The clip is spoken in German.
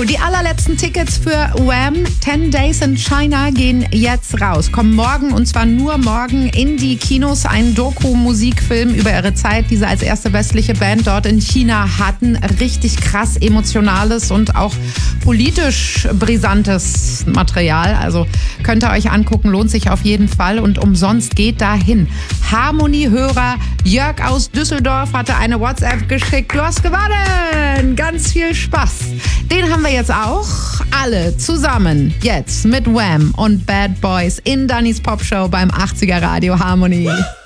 Und die allerletzten Tickets für Wham! 10 Days in China gehen jetzt raus. Kommen morgen, und zwar nur morgen, in die Kinos. Ein Doku-Musikfilm über ihre Zeit, die sie als erste westliche Band dort in China hatten. Richtig krass emotionales und auch politisch brisantes Material. Also könnt ihr euch angucken, lohnt sich auf jeden Fall. Und umsonst geht dahin. Harmony-Hörer Jörg aus Düsseldorf hatte eine WhatsApp geschickt. Du hast gewonnen! Ganz viel Spaß. Den haben wir jetzt auch. Alle zusammen jetzt mit Wham! Und Bad Boys in Dannys Popshow beim 80er Radio Harmony.